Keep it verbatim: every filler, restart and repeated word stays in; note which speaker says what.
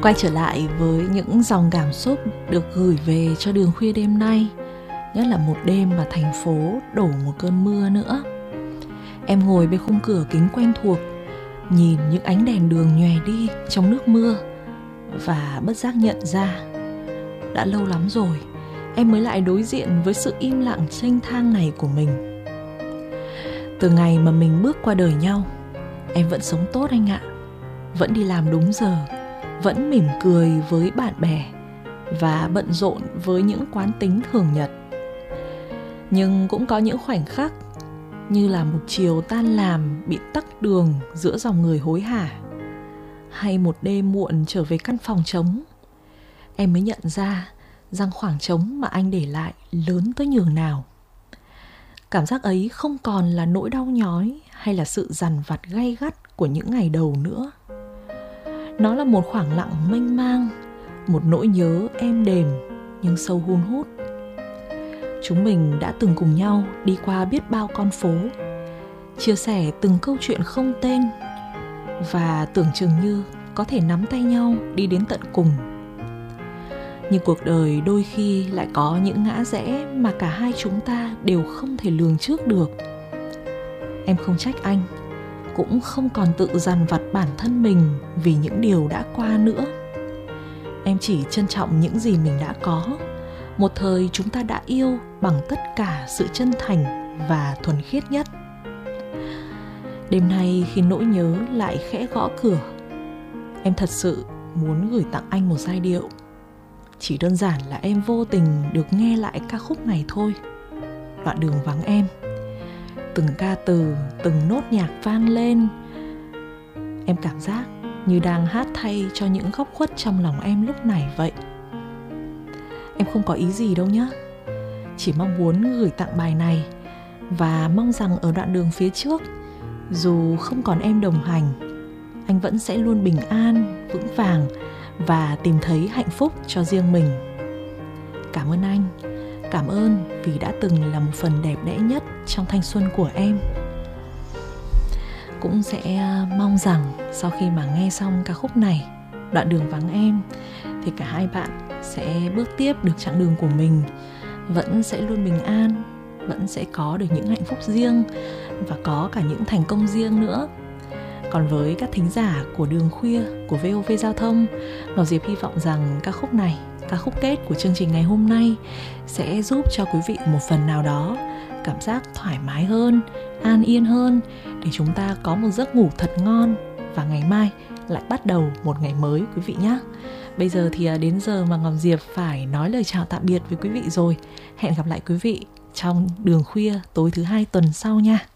Speaker 1: Quay trở lại với những dòng cảm xúc được gửi về cho Đường Khuya đêm nay, nhất là một đêm mà thành phố đổ một cơn mưa nữa. Em ngồi bên khung cửa kính quen thuộc, nhìn những ánh đèn đường nhòe đi trong nước mưa và bất giác nhận ra đã lâu lắm rồi em mới lại đối diện với sự im lặng chênh thang này của mình. Từ ngày mà mình bước qua đời nhau, em vẫn sống tốt anh ạ. Vẫn đi làm đúng giờ, vẫn mỉm cười với bạn bè và bận rộn với những quán tính thường nhật. Nhưng cũng có những khoảnh khắc như là một chiều tan làm bị tắc đường giữa dòng người hối hả, hay một đêm muộn trở về căn phòng trống, em mới nhận ra rằng khoảng trống mà anh để lại lớn tới nhường nào. Cảm giác ấy không còn là nỗi đau nhói hay là sự dằn vặt gay gắt của những ngày đầu nữa. Nó là một khoảng lặng mênh mang, một nỗi nhớ êm đềm nhưng sâu hun hút. Chúng mình đã từng cùng nhau đi qua biết bao con phố, chia sẻ từng câu chuyện không tên, và tưởng chừng như có thể nắm tay nhau đi đến tận cùng. Nhưng cuộc đời đôi khi lại có những ngã rẽ mà cả hai chúng ta đều không thể lường trước được. Em không trách anh, cũng không còn tự dằn vặt bản thân mình vì những điều đã qua nữa. Em chỉ trân trọng những gì mình đã có. Một thời chúng ta đã yêu bằng tất cả sự chân thành và thuần khiết nhất. Đêm nay khi nỗi nhớ lại khẽ gõ cửa, em thật sự muốn gửi tặng anh một giai điệu. Chỉ đơn giản là em vô tình được nghe lại ca khúc này thôi. Đoạn đường vắng em. Từng ca từ, từng nốt nhạc vang lên, em cảm giác như đang hát thay cho những góc khuất trong lòng em lúc này vậy. Em không có ý gì đâu nhé, chỉ mong muốn gửi tặng bài này và mong rằng ở đoạn đường phía trước, dù không còn em đồng hành, anh vẫn sẽ luôn bình an, vững vàng và tìm thấy hạnh phúc cho riêng mình. Cảm ơn anh, cảm ơn vì đã từng là một phần đẹp đẽ nhất trong thanh xuân của em. Cũng sẽ mong rằng sau khi mà nghe xong ca khúc này, Đoạn đường vắng em, thì cả hai bạn sẽ bước tiếp được chặng đường của mình, vẫn sẽ luôn bình an, vẫn sẽ có được những hạnh phúc riêng và có cả những thành công riêng nữa. Còn với các thính giả của Đường Khuya, của vê o vê Giao thông, Ngọc Diệp hy vọng rằng ca khúc này, ca khúc kết của chương trình ngày hôm nay, sẽ giúp cho quý vị một phần nào đó cảm giác thoải mái hơn, an yên hơn, để chúng ta có một giấc ngủ thật ngon và ngày mai lại bắt đầu một ngày mới quý vị nhé. Bây giờ thì đến giờ mà Ngọc Diệp phải nói lời chào tạm biệt với quý vị rồi. Hẹn gặp lại quý vị trong Đường Khuya tối thứ hai tuần sau nha.